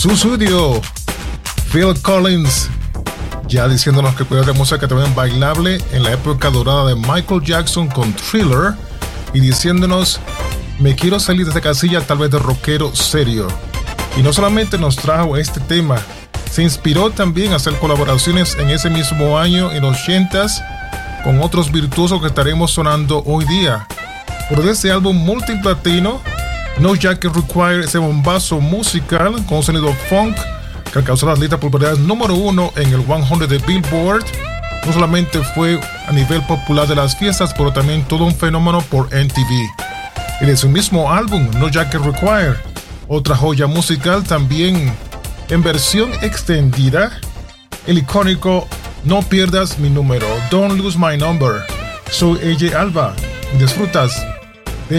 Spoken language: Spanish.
su estudio, Phil Collins, ya diciéndonos que puede haber música también bailable en la época dorada de Michael Jackson con Thriller, y diciéndonos: me quiero salir de esta casilla tal vez de rockero serio. Y no solamente nos trajo este tema, se inspiró también a hacer colaboraciones en ese mismo año, en los 80s, con otros virtuosos que estaremos sonando hoy día. Por ese álbum multiplatino, No Jacket Required, ese bombazo musical con sonido funk que alcanzó las listas populares número 1 en el 100 de Billboard, no solamente fue a nivel popular de las fiestas, pero también todo un fenómeno por MTV. Y de su mismo álbum, No Jacket Required, otra joya musical también en versión extendida, el icónico No Pierdas Mi Número, Don't Lose My Number. Soy AJ Alba. Disfrutas